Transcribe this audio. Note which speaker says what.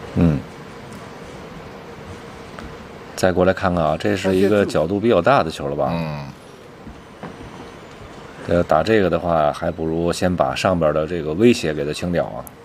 Speaker 1: 嗯。再过来看看啊，这是一个角度比较大的球了吧？打这个的话，还不如先把上边的这个威胁给它清掉啊。